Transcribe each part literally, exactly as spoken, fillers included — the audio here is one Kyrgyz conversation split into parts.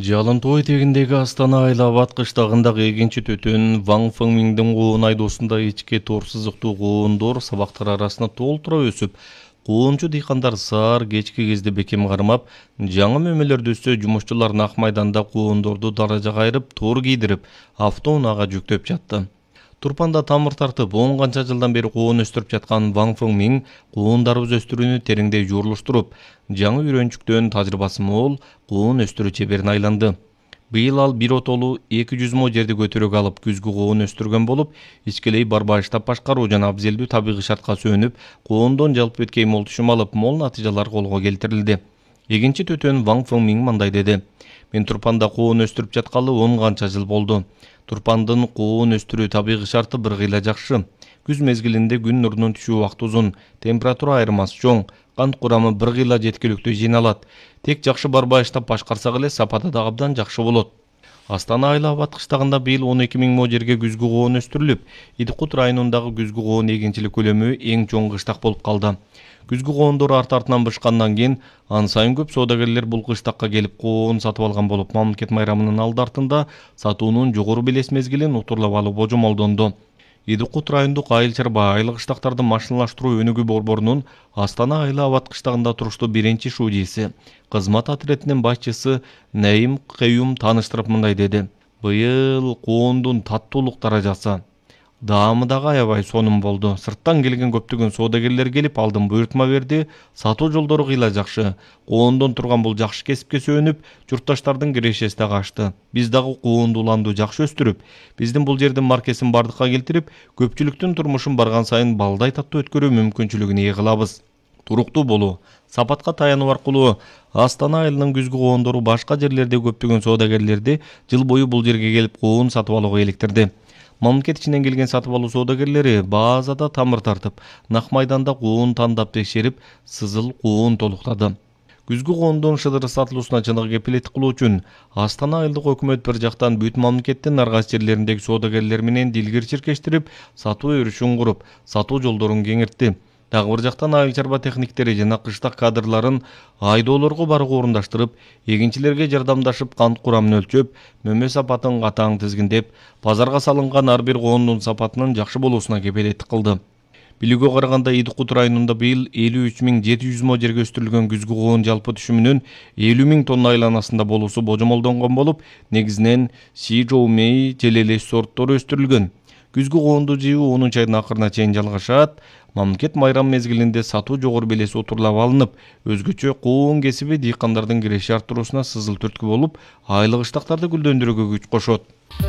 Жалынтой тегіндегі Астана Айлабад кыштагындагы экинчи төтөн Ван Фэнгмиңдин коон айдоосунда ичке тор сызыктуу коондор сабактар арасына толтура өсүп, коончу дыйкандар саар кечки кезде бекем кармап, жаңы мөмөлөрдү өссө жумушчулар Ак майданда коондорду даражага айырып, тор кийдирип, автоунаага жүктөп жатты. Турпанда тамыр тартып, он канча жылдан бери коон өстүрүп жаткан Ван Фэнгмиң коондарыбыз өстүрүүнү тереңдей жуурулуштуруп, жаңы үйрөнчүктөн тажрыйбасы мол коон өстүрүү чеберине айланды. Быйыл ал бир отолу эки жүз мо жерди көтөрөк алып күзгү коон өстүргөн болуп, ичкелей барбайыштап башкаруу жана абзелдүү табигый шартка сүйөнүп, коондон жалп эткей мол түшүм алып, мол натыйжалар колго келтирилди. Экинчи төтөн Ван Фэнгмиң мындай деди: "Мен Турпанда коон өстүрүп жаткалы он канча жыл болду. Турпандын коон өстүрүү табигый шарты бир кыйла жакшы. Күз мезгилинде күн нурунун түшүү убакыты узун, температура айырмасы чоң, кант курамы бир кыйла жеткиликтүү жыйналат. Тек жакшы барбайыштап башкарсак эле сапаты да абдан жакшы болот." Астана Айлабад кыштагында быйыл он эки миң мо жерге күзгү коон өстүрүлүп, Идикут районундагы күзгү коон эгинчилик көлөмү эң чоң кыштак болуп калды. Күзгү коондор арт артынан бышкандан кийин ан сайын көп соодагерлер бул кыштакка келип коон сатып алган болуп, мамлекет майрамынын алды артында сатуунун жогору белес мезгилин утурлап алуу божомолдонду. Идикут райондук айыл чарба айыл кыштактарды машиналаштыруу өнүгүү борборунун Астана Айлабад кыштагында туруштуу биринчи шуудийси, кызмат отрядынын башчысы Наим Каюм тааныштырып мындай деди: "Быйыл коондун таттуулук даражасы даамы дагы аябай сонун болду. Сырттан келген көптөгөн соодагерлер келип алдын буйртма берди. Сатуу жолдору кыйла жакшы. Коондон турган бул жакшы кесипке сүйөнүп, журтташтардын кирешеси дагы ачты. Биз дагы коонду уланду жакшы өстүрүп, биздин бул жердин маркесин бардыкка келтирип, көпчүлүктүн турмушун барган сайын балдай таттуу өткөрүү мүмкүнчүлүгүн ээ кылабыз. Туруктуу болуу, сапатка таянуу аркылуу Астана айылынын күзгү коондору башка жерлерде көптөгөн соодагерлерди жыл бою бул жерге келип коон сатып алууга иликтирди. Мамлекет ичинен келген сатып алуу соодагерлери баазада тамыр тартып, Ак майданда коон тандап текшерип, сызыл коон толуктады. Күзгү коондун шыдыры сатылуусуна чыныгы кепилеттик кылуу үчүн Астана айылдык өкмөт бир жактан бүт мамлекеттин ар кайсы жерлериндеги соодагерлер менен дилгир чиркештирип, сатуу өрүшүн куруп, сатуу жолдорун кеңиртти. Дагы бир жактан айыл чарба техниктери жана кыштак кадрларын айдоолорго барууга орундаштырып, эгинчилерге жардамдашып, кант курамын өлчөп, мөмө сапатын катаң тизгиндеп, базарга салынган ар бир коондун сапатынын жакшы болуусуна кепилеттик кылды. Билүүгө караганда Идикут районунда быйыл элүү үч миң жети жүз мо жерге өстүрүлгөн күзгү коон жалпы түшүмүнүн элүү миң тонна айланасында болуусу божомолдонгон болуп, негизинен Сижоумей желелеш сорттору өстүрүлгөн. Күзгү коонду жыйуу онунчу айдын акырына чейин жалгашат. Мамлекет майрам мезгилинде сатуу жогору белеси утурлап алынып, өзгөчө коон кесиби дыйкандардын киреши арттыруусуна сызыл түрткү болуп, айыл кыштактарды гүлдөндүрүүгө күч кошот.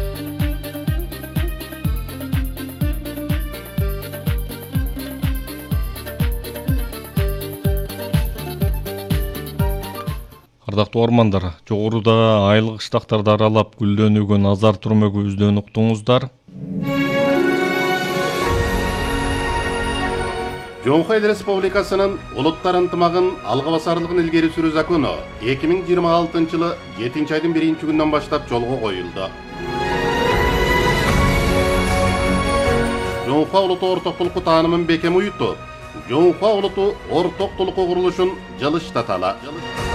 Ардактуу армандар, жогоруда айыл кыштактарды аралап гүлдөнүүгө назар турмөгүбүздөн уктуңуздар. Жоңхо Эл Республикасынын улуттар ынтымагын алга басарлыгын илгери сүрүү закону эки миң жыйырма алтынчы жылы жетинчи айдын биринчи күнүнөн баштап жолго коюлду. Жоңхо улуту орток толуку таанымын бекем уютуп, Жоңхо улуту орток толуку курулушун жылыштаталы.